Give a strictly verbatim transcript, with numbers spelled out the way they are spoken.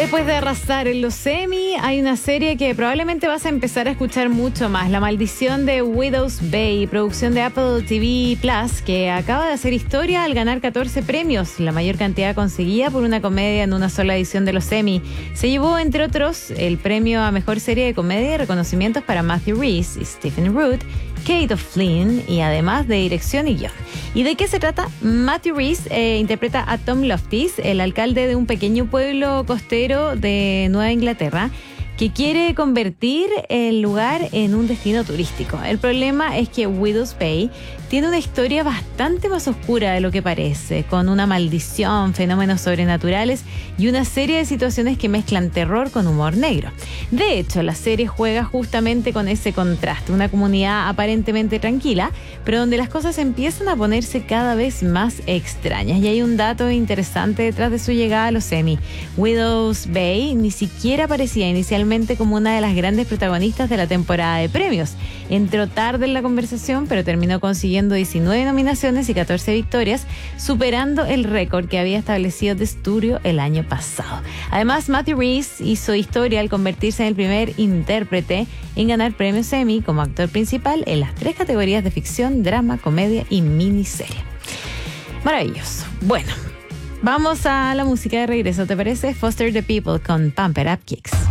Después de arrasar en los Emmy, hay una serie que probablemente vas a empezar a escuchar mucho más. La maldición de Widow's Bay, producción de Apple T V Plus, que acaba de hacer historia al ganar catorce premios, la mayor cantidad conseguida por una comedia en una sola edición de los Emmy. Se llevó, entre otros, el premio a Mejor Serie de Comedia y reconocimientos para Matthew Rhys y Stephen Root, Kate O'Flynn, y además de dirección y guión. ¿Y de qué se trata? Matthew Rhys eh, interpreta a Tom Loftis, el alcalde de un pequeño pueblo costero de Nueva Inglaterra, que quiere convertir el lugar en un destino turístico. El problema es que Widow's Bay tiene una historia bastante más oscura de lo que parece, con una maldición, fenómenos sobrenaturales y una serie de situaciones que mezclan terror con humor negro. De hecho, la serie juega justamente con ese contraste, una comunidad aparentemente tranquila, pero donde las cosas empiezan a ponerse cada vez más extrañas. Y hay un dato interesante detrás de su llegada a los Emmy. Widow's Bay ni siquiera aparecía inicialmente como una de las grandes protagonistas de la temporada de premios. Entró tarde en la conversación, pero terminó consiguiendo diecinueve nominaciones y catorce victorias, superando el récord que había establecido The Studio el año pasado. Además, Matthew Rhys hizo historia al convertirse en el primer intérprete en ganar premios Emmy como actor principal en las tres categorías de ficción, drama, comedia y miniserie. Maravilloso. Bueno, vamos a la música de regreso, ¿te parece? Foster the People con Pump It Up Kicks.